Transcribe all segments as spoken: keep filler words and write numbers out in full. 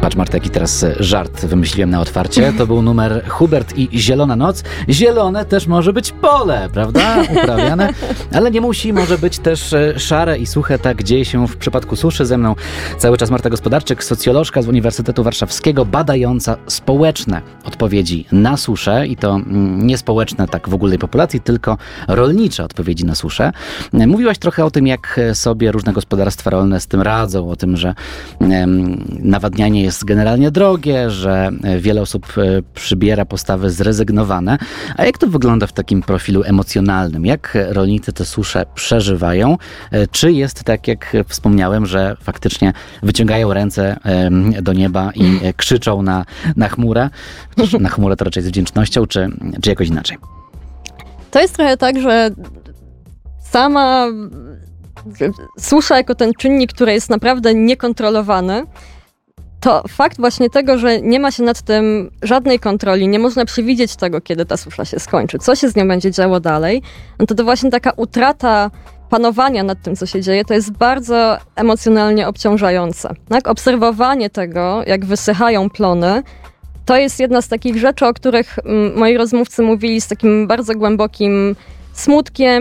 Patrz, Marta, jaki teraz żart wymyśliłem na otwarcie. To był numer Hubert i Zielona Noc. Zielone też może być pole, prawda? Uprawiane, ale nie musi. Może być też szare i suche. Tak dzieje się w przypadku suszy. Ze mną cały czas Marta Gospodarczyk, socjolożka z Uniwersytetu Warszawskiego, badająca społeczne odpowiedzi na suszę i to nie społeczne tak w ogólnej populacji, tylko rolnicze odpowiedzi na suszę. Mówiłaś trochę o tym, jak sobie różne gospodarstwa rolne z tym radzą, o tym, że nawadnianie jest generalnie drogie, że wiele osób przybiera postawy zrezygnowane. A jak to wygląda w takim profilu emocjonalnym? Jak rolnicy te susze przeżywają? Czy jest tak, jak wspomniałem, że faktycznie wyciągają ręce do nieba i krzyczą na, na chmurę? Na chmurę to raczej z wdzięcznością, czy, czy jakoś inaczej? To jest trochę tak, że sama susza jako ten czynnik, który jest naprawdę niekontrolowany, to fakt właśnie tego, że nie ma się nad tym żadnej kontroli, nie można przewidzieć tego, kiedy ta susza się skończy, co się z nią będzie działo dalej, no to to właśnie taka utrata panowania nad tym, co się dzieje, to jest bardzo emocjonalnie obciążające. Tak? Obserwowanie tego, jak wysychają plony, to jest jedna z takich rzeczy, o których moi rozmówcy mówili z takim bardzo głębokim smutkiem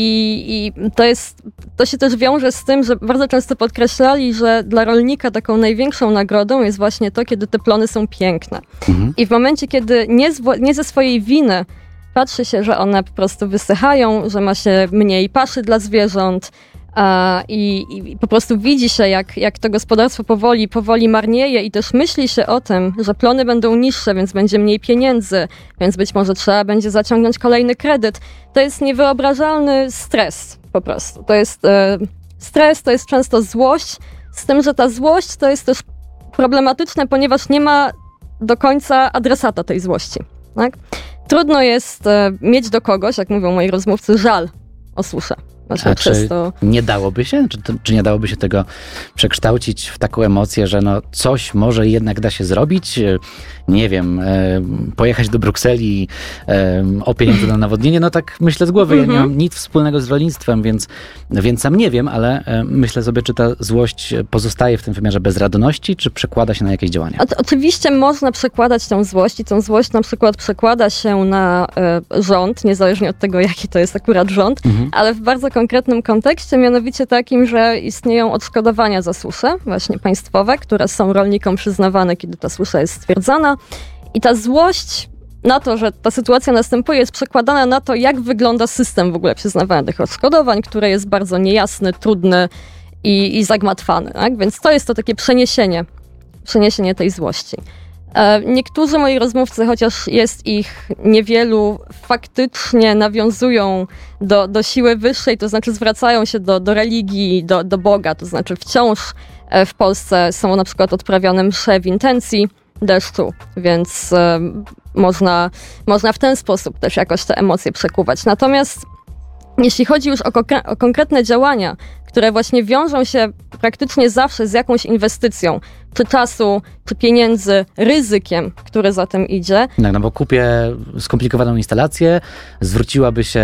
i, i to jest, to się też wiąże z tym, że bardzo często podkreślali, że dla rolnika taką największą nagrodą jest właśnie to, kiedy te plony są piękne. Mhm. I w momencie, kiedy nie, z, nie ze swojej winy patrzy się, że one po prostu wysychają, że ma się mniej paszy dla zwierząt, A, i, i po prostu widzi się, jak, jak to gospodarstwo powoli, powoli marnieje i też myśli się o tym, że plony będą niższe, więc będzie mniej pieniędzy, więc być może trzeba będzie zaciągnąć kolejny kredyt. To jest niewyobrażalny stres po prostu. To jest e, stres, to jest często złość, z tym, że ta złość to jest też problematyczne, ponieważ nie ma do końca adresata tej złości. Tak? Trudno jest e, mieć do kogoś, jak mówią moi rozmówcy, żal o suszę. A czy to... nie dałoby się? Czy, to, czy nie dałoby się tego przekształcić w taką emocję, że no coś może jednak da się zrobić? Nie wiem, e, pojechać do Brukseli e, o pieniądze na nawodnienie? No tak myślę z głowy. Mm-hmm. Ja nie mam nic wspólnego z rolnictwem, więc, więc sam nie wiem, ale e, myślę sobie, czy ta złość pozostaje w tym wymiarze bezradności, czy przekłada się na jakieś działania? O, oczywiście można przekładać tę złość i tę złość na przykład przekłada się na e, rząd, niezależnie od tego, jaki to jest akurat rząd, mm-hmm. ale w bardzo konkretnym kontekście, mianowicie takim, że istnieją odszkodowania za suszę, właśnie państwowe, które są rolnikom przyznawane, kiedy ta susza jest stwierdzana. I ta złość na to, że ta sytuacja następuje, jest przekładana na to, jak wygląda system w ogóle przyznawania tych odszkodowań, który jest bardzo niejasny, trudny i, i zagmatwany. Tak? Więc to jest to takie przeniesienie, przeniesienie tej złości. Niektórzy moi rozmówcy, chociaż jest ich niewielu, faktycznie nawiązują do, do siły wyższej, to znaczy zwracają się do, do religii, do, do Boga, to znaczy wciąż w Polsce są na przykład odprawiane msze w intencji deszczu, więc e, można, można w ten sposób też jakoś te emocje przekuwać. Natomiast jeśli chodzi już o, konkre- o konkretne działania, które właśnie wiążą się praktycznie zawsze z jakąś inwestycją, czy czasu, czy pieniędzy, ryzykiem, które za tym idzie. No, no bo kupię skomplikowaną instalację, zwróciłaby się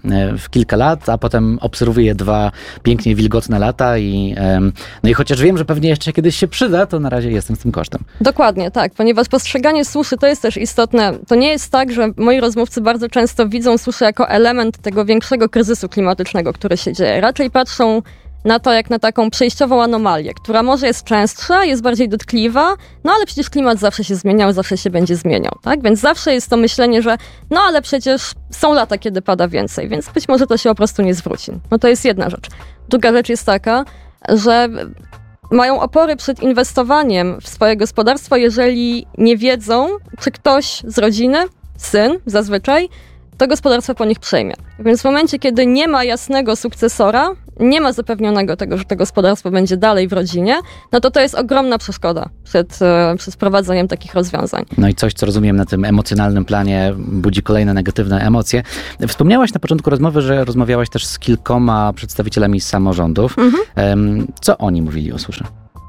w kilka lat, a potem obserwuję dwa pięknie wilgotne lata i no i chociaż wiem, że pewnie jeszcze kiedyś się przyda, to na razie jestem z tym kosztem. Dokładnie, tak, ponieważ postrzeganie suszy to jest też istotne. To nie jest tak, że moi rozmówcy bardzo często widzą suszę jako element tego większego kryzysu klimatycznego, który się dzieje. Raczej patrzą na to jak na taką przejściową anomalię, która może jest częstsza, jest bardziej dotkliwa, no ale przecież klimat zawsze się zmieniał, zawsze się będzie zmieniał, tak? Więc zawsze jest to myślenie, że no ale przecież są lata, kiedy pada więcej, więc być może to się po prostu nie zwróci. No to jest jedna rzecz. Druga rzecz jest taka, że mają opory przed inwestowaniem w swoje gospodarstwo, jeżeli nie wiedzą, czy ktoś z rodziny, syn zazwyczaj, to gospodarstwo po nich przejmie. Więc w momencie, kiedy nie ma jasnego sukcesora, nie ma zapewnionego tego, że to gospodarstwo będzie dalej w rodzinie, no to to jest ogromna przeszkoda przed, przed wprowadzeniem takich rozwiązań. No i coś, co rozumiem na tym emocjonalnym planie, budzi kolejne negatywne emocje. Wspomniałaś na początku rozmowy, że rozmawiałaś też z kilkoma przedstawicielami samorządów. Mhm. Co oni mówili o suszy?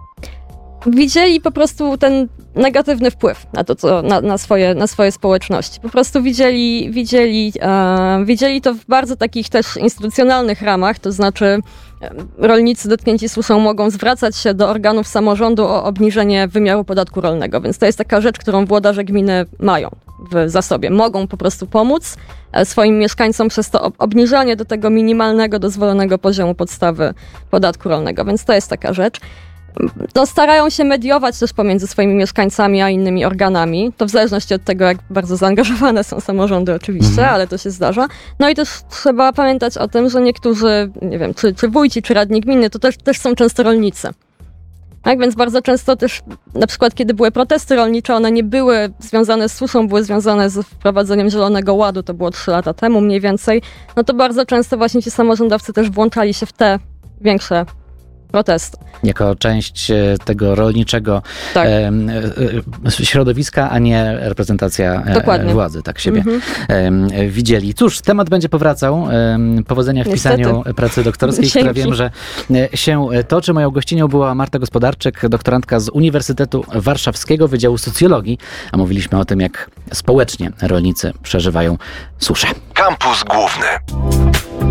Widzieli po prostu ten negatywny wpływ na to, co, na, na, swoje, na swoje społeczności. Po prostu widzieli, widzieli, e, widzieli to w bardzo takich też instytucjonalnych ramach, to znaczy rolnicy dotknięci suszą mogą zwracać się do organów samorządu o obniżenie wymiaru podatku rolnego, więc to jest taka rzecz, którą włodarze gminy mają w zasobie. Mogą po prostu pomóc swoim mieszkańcom przez to obniżanie do tego minimalnego, dozwolonego poziomu podstawy podatku rolnego, więc to jest taka rzecz. To starają się mediować też pomiędzy swoimi mieszkańcami a innymi organami. To w zależności od tego, jak bardzo zaangażowane są samorządy oczywiście, mhm. ale to się zdarza. No i też trzeba pamiętać o tym, że niektórzy, nie wiem, czy, czy wójci, czy radni gminy, to też, też są często rolnicy. Tak, więc bardzo często też, na przykład kiedy były protesty rolnicze, one nie były związane z suszą, były związane z wprowadzeniem Zielonego Ładu, to było trzy lata temu mniej więcej, no to bardzo często właśnie ci samorządowcy też włączali się w te większe protesty. Jako część tego rolniczego tak. e, e, środowiska, a nie reprezentacja Dokładnie. władzy, tak siebie mhm. e, widzieli. Cóż, temat będzie powracał. E, powodzenia w Niestety. pisaniu pracy doktorskiej, Dzięki. która wiem, że się toczy. Moją gościnią była Marta Gospodarczyk, doktorantka z Uniwersytetu Warszawskiego Wydziału Socjologii, a mówiliśmy o tym, jak społecznie rolnicy przeżywają suszę. Kampus Główny.